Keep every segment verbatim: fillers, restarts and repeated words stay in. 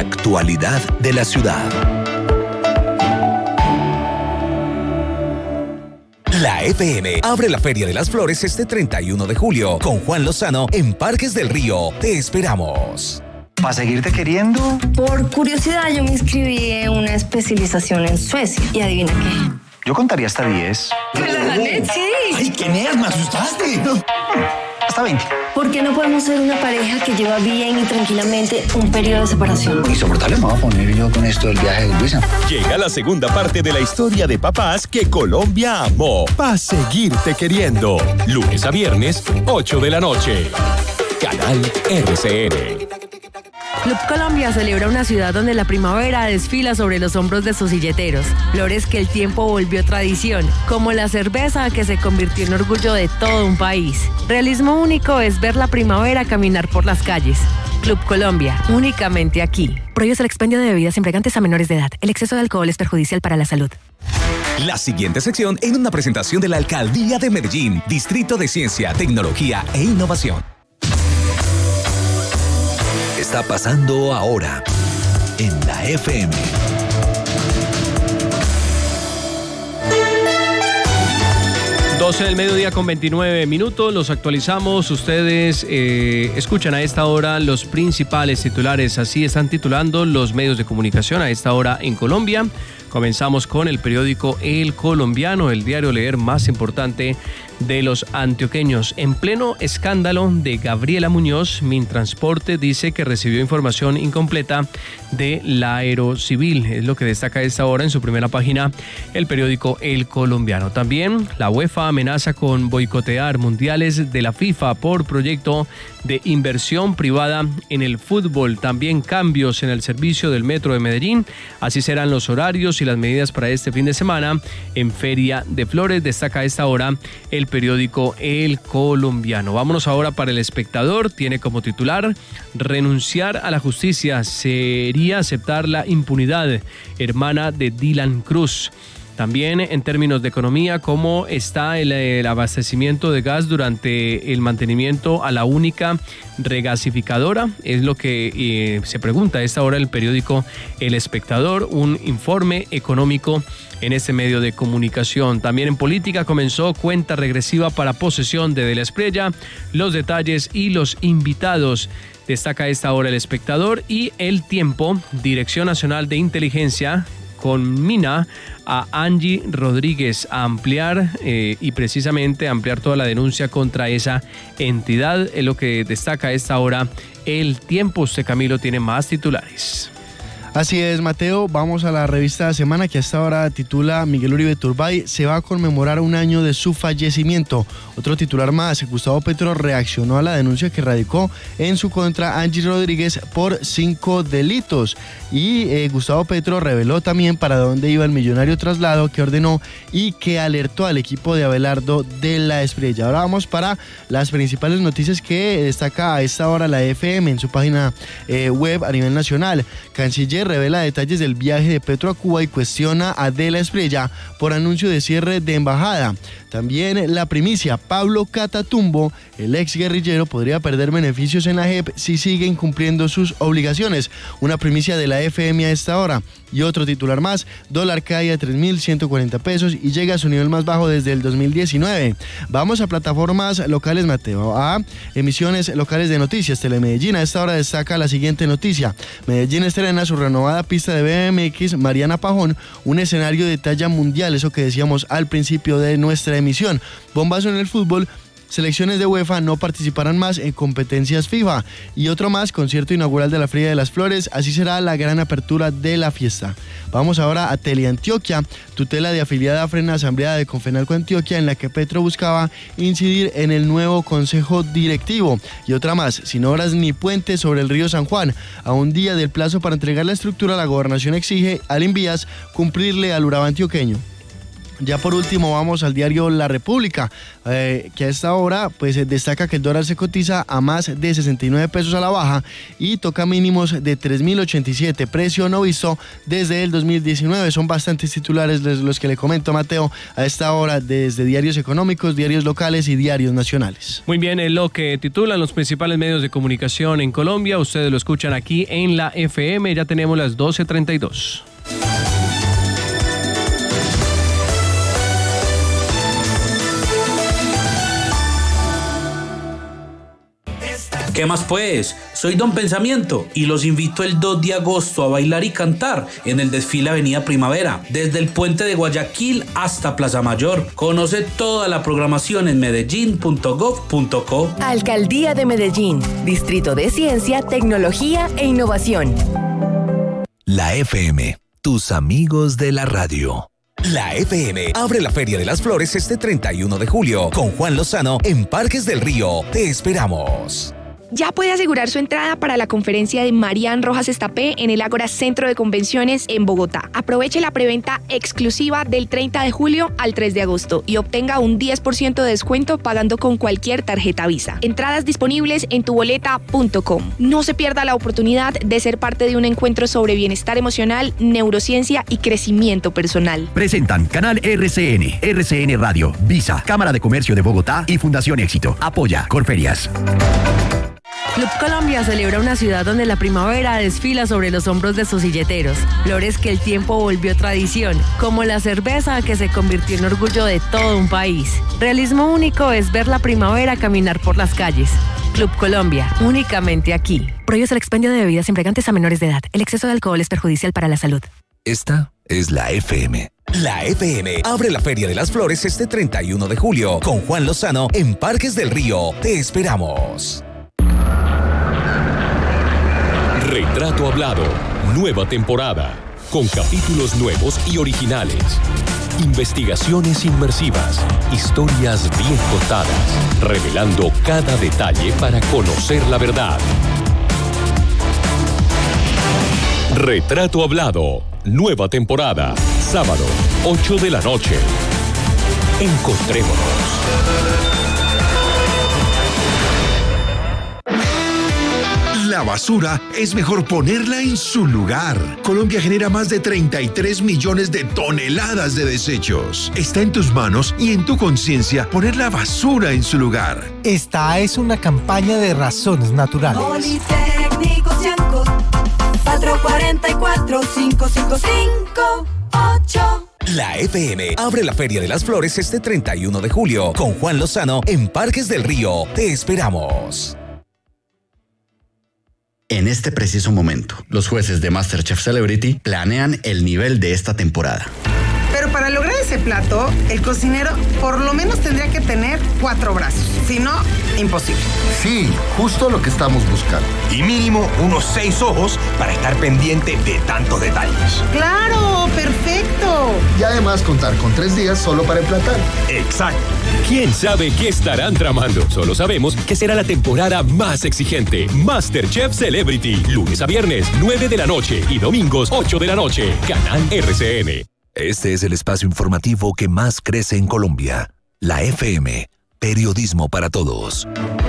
actualidad de la ciudad. La F M abre la Feria de las Flores este treinta y uno de julio con Juan Lozano en Parques del Río. Te esperamos. ¿Para seguirte queriendo? Por curiosidad, yo me inscribí en una especialización en Suecia. Y adivina qué. Yo contaría hasta diez. ¿Me la gané? Sí. ¡Ay, qué nerd! ¡Me asustaste! Hasta veinte. ¿Por qué no podemos ser una pareja que lleva bien y tranquilamente un periodo de separación? Insoportable me voy a poner yo con esto del viaje de Luisa. Llega la segunda parte de la historia de papás que Colombia amó. Pa' seguirte queriendo. Lunes a viernes, ocho de la noche. Canal R C N. Club Colombia celebra una ciudad donde la primavera desfila sobre los hombros de sus silleteros, flores que el tiempo volvió tradición, como la cerveza que se convirtió en orgullo de todo un país. Realismo único es ver la primavera caminar por las calles. Club Colombia, únicamente aquí. Prohíbe el expendio de bebidas embriagantes a menores de edad. El exceso de alcohol es perjudicial para la salud. La siguiente sección en una presentación de la Alcaldía de Medellín, Distrito de Ciencia, Tecnología e Innovación. Está pasando ahora en la F M. doce del mediodía con veintinueve minutos, los actualizamos. Ustedes eh, escuchan a esta hora los principales titulares. Así están titulando los medios de comunicación a esta hora en Colombia. Comenzamos con el periódico El Colombiano, el diario leer más importante de los antioqueños. En pleno escándalo de Gabriela Muñoz, Mintransporte dice que recibió información incompleta de la Aerocivil. Es lo que destaca a esta hora en su primera página el periódico El Colombiano. También la UEFA amenaza con boicotear mundiales de la FIFA por proyecto de inversión privada en el fútbol. También cambios en el servicio del Metro de Medellín. Así serán los horarios y las medidas para este fin de semana en Feria de Flores. Destaca a esta hora el periódico El Colombiano. Vámonos ahora para El Espectador. Tiene como titular: renunciar a la justicia sería aceptar la impunidad. Hermana de Dylan Cruz. También en términos de economía, cómo está el, el abastecimiento de gas durante el mantenimiento a la única regasificadora, es lo que eh, se pregunta a esta hora el periódico El Espectador, un informe económico en este medio de comunicación. También en política comenzó cuenta regresiva para posesión de De la Espriella, los detalles y los invitados. Destaca a esta hora El Espectador. Y El Tiempo, Dirección Nacional de Inteligencia conmina a Angie Rodríguez a ampliar eh, y precisamente ampliar toda la denuncia contra esa entidad. Es lo que destaca a esta hora El Tiempo. Usted, Camilo, tiene más titulares. Así es, Mateo. Vamos a la revista de semana que hasta ahora titula Miguel Uribe Turbay, se va a conmemorar un año de su fallecimiento. Otro titular más, Gustavo Petro reaccionó a la denuncia que radicó en su contra Angie Rodríguez por cinco delitos. Y eh, Gustavo Petro reveló también para dónde iba el millonario traslado que ordenó y que alertó al equipo de Abelardo de la Espriella. Ahora vamos para las principales noticias que destaca a esta hora la F M en su página eh, web a nivel nacional. Canciller revela detalles del viaje de Petro a Cuba y cuestiona a De la Espriella por anuncio de cierre de embajada. También la primicia, Pablo Catatumbo, el ex guerrillero, podría perder beneficios en la J E P si sigue incumpliendo sus obligaciones. Una primicia de la F M a esta hora. Y otro titular más, dólar cae a tres mil ciento cuarenta pesos y llega a su nivel más bajo desde el dos mil diecinueve. Vamos a plataformas locales, Mateo, a emisiones locales de noticias. Telemedellín a esta hora destaca la siguiente noticia. Medellín estrena su renovada pista de B M X Mariana Pajón, un escenario de talla mundial, eso que decíamos al principio de nuestra emisión. Bombazo en el fútbol. Selecciones de UEFA no participarán más en competencias FIFA. Y otro más, concierto inaugural de la Feria de las Flores. Así será la gran apertura de la fiesta. Vamos ahora a Teleantioquia. Tutela de afiliada frena asamblea de Confenalco Antioquia en la que Petro buscaba incidir en el nuevo consejo directivo. Y otra más, sin obras ni puentes sobre el río San Juan. A un día del plazo para entregar la estructura, la gobernación exige al Invías cumplirle al Urabá antioqueño. Ya por último vamos al diario La República, eh, que a esta hora pues destaca que el dólar se cotiza a más de sesenta y nueve pesos a la baja y toca mínimos de tres mil ochenta y siete, precio no visto desde el dos mil diecinueve. Son bastantes titulares los que le comento, Mateo, a esta hora desde diarios económicos, diarios locales y diarios nacionales. Muy bien, es lo que titulan los principales medios de comunicación en Colombia. Ustedes lo escuchan aquí en la F M. Ya tenemos las doce treinta y dos. ¿Qué más pues? Soy Don Pensamiento y los invito el dos de agosto a bailar y cantar en el desfile Avenida Primavera, desde el puente de Guayaquil hasta Plaza Mayor. Conoce toda la programación en medellín punto gov punto co. Alcaldía de Medellín, Distrito de Ciencia, Tecnología e Innovación. La F M, tus amigos de la radio. La F M abre la Feria de las Flores este treinta y uno de julio con Juan Lozano en Parques del Río. Te esperamos. Ya puede asegurar su entrada para la conferencia de Marian Rojas Estapé en el Ágora Centro de Convenciones en Bogotá. Aproveche la preventa exclusiva del treinta de julio al tres de agosto y obtenga un diez por ciento de descuento pagando con cualquier tarjeta Visa. Entradas disponibles en tuboleta punto com. No se pierda la oportunidad de ser parte de un encuentro sobre bienestar emocional, neurociencia y crecimiento personal. Presentan Canal R C N, R C N Radio, Visa, Cámara de Comercio de Bogotá y Fundación Éxito. Apoya Corferias. Club Colombia celebra una ciudad donde la primavera desfila sobre los hombros de sus silleteros, flores que el tiempo volvió tradición, como la cerveza que se convirtió en orgullo de todo un país. Realismo único es ver la primavera caminar por las calles. Club Colombia, únicamente aquí. Prohíbe el expendio de bebidas embriagantes a menores de edad. El exceso de alcohol es perjudicial para la salud. Esta es la F M. La F M abre la Feria de las Flores este treinta y uno de julio con Juan Lozano en Parques del Río. Te esperamos. Retrato Hablado, nueva temporada, con capítulos nuevos y originales. Investigaciones inmersivas, historias bien contadas, revelando cada detalle para conocer la verdad. Retrato Hablado, nueva temporada, sábado, ocho de la noche. Encontrémonos. La basura es mejor ponerla en su lugar. Colombia genera más de treinta y tres millones de toneladas de desechos. Está en tus manos y en tu conciencia poner la basura en su lugar. Esta es una campaña de Razones Naturales. Politécnico Cianco, cuatro cuatro cuatro, cinco cinco cinco ocho. La F M abre la Feria de las Flores este treinta y uno de julio con Juan Lozano en Parques del Río. Te esperamos. En este preciso momento, los jueces de MasterChef Celebrity planean el nivel de esta temporada. Pero para lograr ese plato, el cocinero por lo menos tendría que tener cuatro brazos. Si no, imposible. Sí, justo lo que estamos buscando. Y mínimo unos seis ojos para estar pendiente de tantos detalles. ¡Claro! ¡Perfecto! Y además contar con tres días solo para emplatar. Exacto. ¿Quién sabe qué estarán tramando? Solo sabemos que será la temporada más exigente. MasterChef Celebrity, lunes a viernes, nueve de la noche y domingos, ocho de la noche. Canal R C N. Este es el espacio informativo que más crece en Colombia. La F M, periodismo para todos.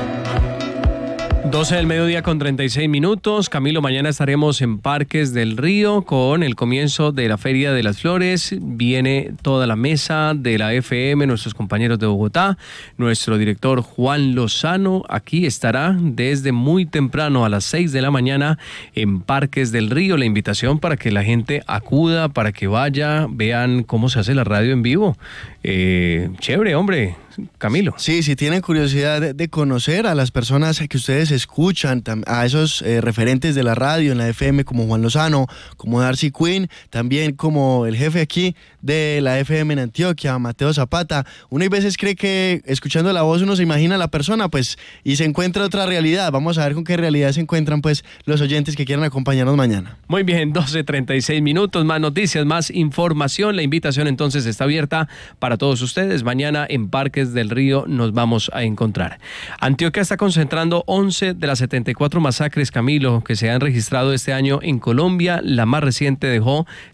doce del mediodía con treinta y seis minutos. Camilo, mañana estaremos en Parques del Río con el comienzo de la Feria de las Flores. Viene toda la mesa de la F M, nuestros compañeros de Bogotá, nuestro director Juan Lozano. Aquí estará desde muy temprano a las seis de la mañana en Parques del Río. La invitación para que la gente acuda, para que vaya, vean cómo se hace la radio en vivo. Eh, chévere, hombre. Camilo. Sí, si tienen curiosidad de, de conocer a las personas que ustedes escuchan, a esos eh, referentes de la radio en la F M como Juan Lozano, como Darcy Quinn, también como el jefe aquí de la F M en Antioquia, Mateo Zapata. Uno a veces cree que escuchando la voz uno se imagina a la persona, pues, y se encuentra otra realidad. Vamos a ver con qué realidad se encuentran, pues, los oyentes que quieran acompañarnos mañana. Muy bien, doce treinta y seis minutos, más noticias, más información. La invitación entonces está abierta para todos ustedes. Mañana en Parques del Río nos vamos a encontrar. Antioquia está concentrando once de las setenta y cuatro masacres, Camilo, que se han registrado este año en Colombia. La más reciente dejó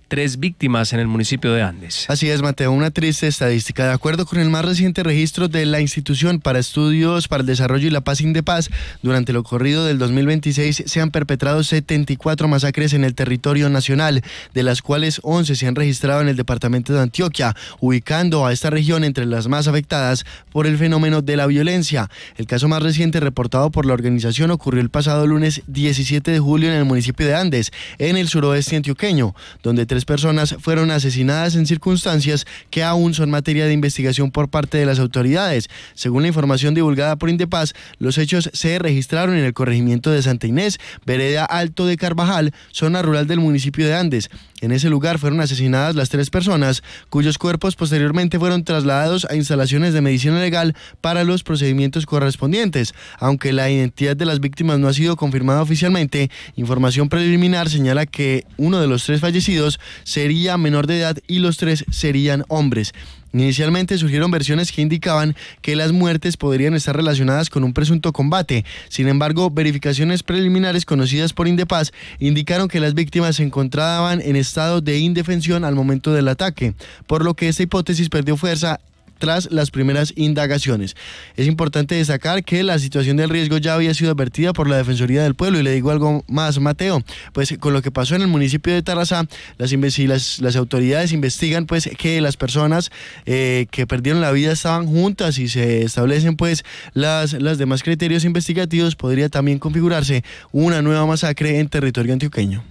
tres víctimas en el municipio de Andes. Así es, Mateo, una triste estadística. De acuerdo con el más reciente registro de la Institución para Estudios para el Desarrollo y la Paz Indepaz, durante lo corrido del dos mil veintiséis se han perpetrado setenta y cuatro masacres en el territorio nacional, de las cuales once se han registrado en el departamento de Antioquia, ubicando a esta región entre las más afectadas por el fenómeno de la violencia. El caso más reciente reportado por la organización ocurrió el pasado lunes diecisiete de julio en el municipio de Andes, en el suroeste antioqueño, donde tres personas fueron asesinadas en circunstancias que aún son materia de investigación por parte de las autoridades. Según la información divulgada por Indepaz, los hechos se registraron en el corregimiento de Santa Inés, vereda Alto de Carvajal, zona rural del municipio de Andes. En ese lugar fueron asesinadas las tres personas, cuyos cuerpos posteriormente fueron trasladados a instalaciones de medicina legal para los procedimientos correspondientes. Aunque la identidad de las víctimas no ha sido confirmada oficialmente, información preliminar señala que uno de los tres fallecidos sería menor de edad y los tres serían hombres. Inicialmente surgieron versiones que indicaban que las muertes podrían estar relacionadas con un presunto combate. Sin embargo, verificaciones preliminares conocidas por Indepaz indicaron que las víctimas se encontraban en estado de indefensión al momento del ataque, por lo que esta hipótesis perdió fuerza tras las primeras indagaciones. Es importante destacar que la situación del riesgo ya había sido advertida por la Defensoría del Pueblo, y le digo algo más, Mateo, pues con lo que pasó en el municipio de Tarrazá, las, las, las autoridades investigan pues que las personas eh, que perdieron la vida estaban juntas, y se establecen pues las, las demás criterios investigativos. Podría también configurarse una nueva masacre en territorio antioqueño.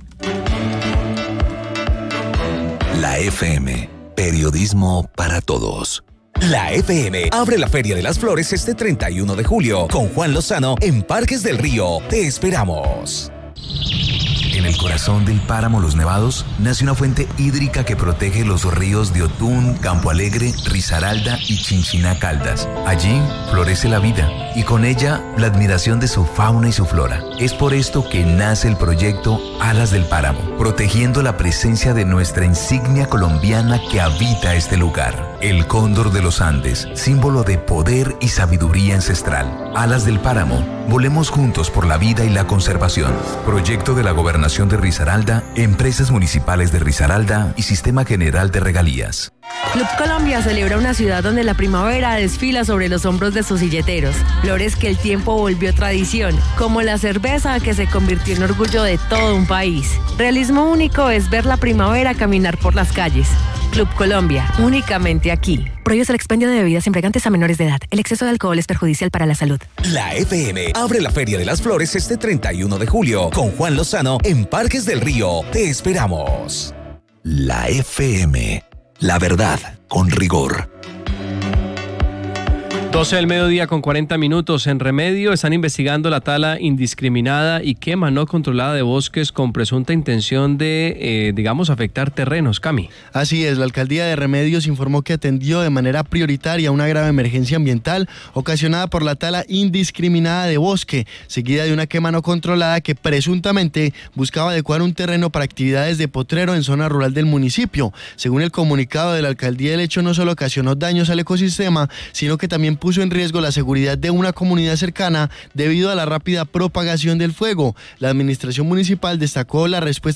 La F M. Periodismo para todos. La F M abre la Feria de las Flores este treinta y uno de julio con Juan Lozano en Parques del Río. Te esperamos. En el corazón del páramo Los Nevados nace una fuente hídrica que protege los ríos de Otún, Campo Alegre, Risaralda y Chinchiná Caldas. Allí florece la vida y con ella la admiración de su fauna y su flora. Es por esto que nace el proyecto Alas del Páramo, protegiendo la presencia de nuestra insignia colombiana que habita este lugar. El cóndor de los Andes, símbolo de poder y sabiduría ancestral. Alas del Páramo, volemos juntos por la vida y la conservación. Proyecto de la Gobernación de Risaralda, Empresas Municipales de Risaralda y Sistema General de Regalías. Club Colombia celebra una ciudad donde la primavera desfila sobre los hombros de sus silleteros. Flores que el tiempo volvió tradición, como la cerveza que se convirtió en orgullo de todo un país. Realismo único es ver la primavera caminar por las calles. Club Colombia, únicamente aquí. Prohíbe el expendio de bebidas embriagantes a menores de edad. El exceso de alcohol es perjudicial para la salud. La F M abre la Feria de las Flores este treinta y uno de julio con Juan Lozano en Parques del Río. Te esperamos. La F M. La verdad con rigor. doce del mediodía con cuarenta minutos. En Remedio están investigando la tala indiscriminada y quema no controlada de bosques con presunta intención de, eh, digamos, afectar terrenos. Cami. Así es, la alcaldía de Remedios informó que atendió de manera prioritaria una grave emergencia ambiental ocasionada por la tala indiscriminada de bosque, seguida de una quema no controlada que presuntamente buscaba adecuar un terreno para actividades de potrero en zona rural del municipio. Según el comunicado de la alcaldía, el hecho no solo ocasionó daños al ecosistema, sino que también puso en riesgo la seguridad de una comunidad cercana debido a la rápida propagación del fuego. La administración municipal destacó la respuesta